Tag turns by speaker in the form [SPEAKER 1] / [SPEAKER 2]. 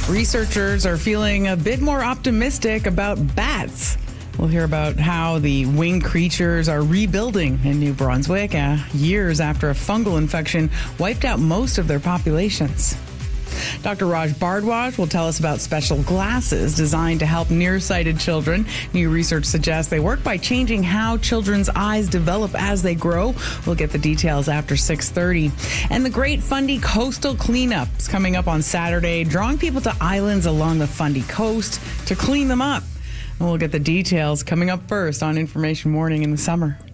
[SPEAKER 1] Researchers are feeling a bit more optimistic about bats. We'll hear about how the winged creatures are rebuilding in New Brunswick years after a fungal infection wiped out most of their populations. Dr. Raj Bhardwaj will tell us about special glasses designed to help nearsighted children. New research suggests they work by changing how children's eyes develop as they grow. We'll get the details after 6:30. And the Great Fundy Coastal Cleanup is coming up on Saturday, drawing people to islands along the Fundy coast to clean them up. And we'll get the details coming up first on Information Morning in the Summer.